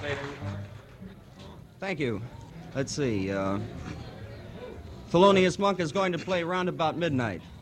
Thank you. Let's see. Thelonious Monk is going to play round about midnight.